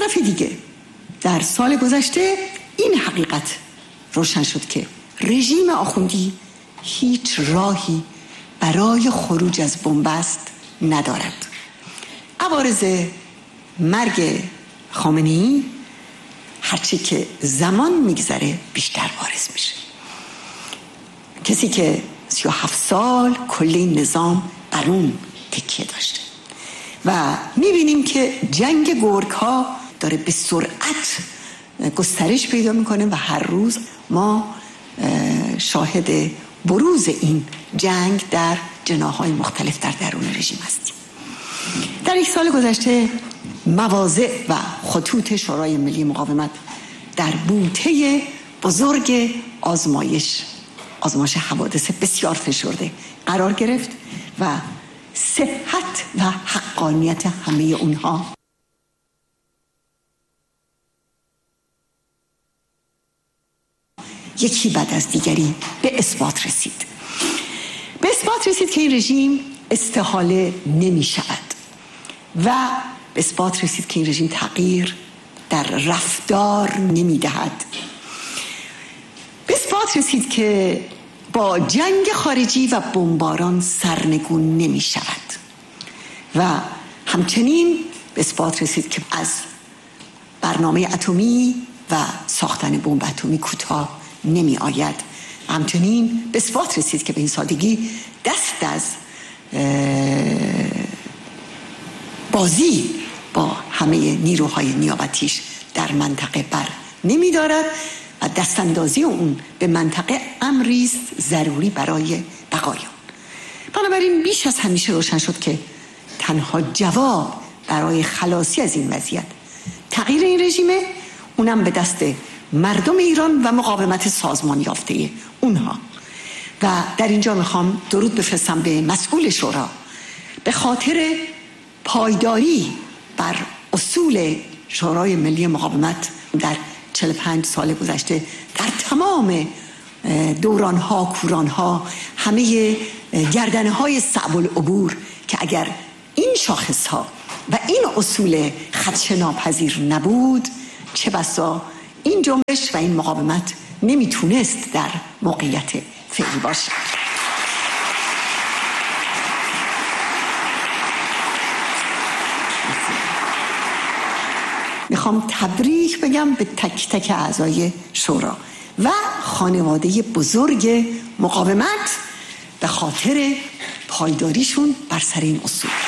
طرف دیگه در سال گذشته این حقیقت روشن شد که رژیم آخوندی هیچ راهی برای خروج از بنبست ندارد. عوارض مرگ خامنه‌ای هرچی که زمان میگذره بیشتر بارز میشه. کسی که 37 سال کل این نظام بر اون تکیه داشته و میبینیم که جنگ گرگ ها داره به سرعت گسترش پیدا میکنه و هر روز ما شاهد بروز این جنگ در جناح‌های مختلف در درون رژیم هستیم. در یک سال گذشته مواضع و خطوط شورای ملی مقاومت در بوته بزرگ آزمایش حوادث بسیار فشرده قرار گرفت و صحت و حقانیت همه اونها یکی بعد از دیگری به اثبات رسید. به اثبات رسید که این رژیم استحاله نمی شود و به اثبات رسید که این رژیم تغییر در رفتار نمی دهد. به اثبات رسید که با جنگ خارجی و بمباران سرنگون نمی شود و همچنین به اثبات رسید که از برنامه اتمی و ساختن بمب اتمی کوتاه نمی آید. همچنین به اثبات رسید که به این سادگی دست از بازی با همه نیروهای نیابتیش در منطقه بر نمی دارد و دستاندازی اون به منطقه امری است ضروری برای بقای اون. بنابراین بیش از همیشه روشن شد که تنها جواب برای خلاصی از این وضعیت تغییر این رژیمه، اونم به دست مردم ایران و مقاومت سازمان یافته اونها. و در اینجا میخوام درود بفرستم به مسئول شورا به خاطر پایداری بر اصول شورای ملی مقاومت در 45 سال گذشته در تمام دورانها، کورانها، همه گردنه‌های صعب العبور که اگر این شاخصها و این اصول خدشه‌ناپذیر نبود چه بسا این جنبش و این مقاومت نمیتونست در موقعیت فعلی باشه. میخوام تبریک بگم به تک تک اعضای شورا و خانواده بزرگ مقاومت به خاطر پایداریشون بر سر این اصول.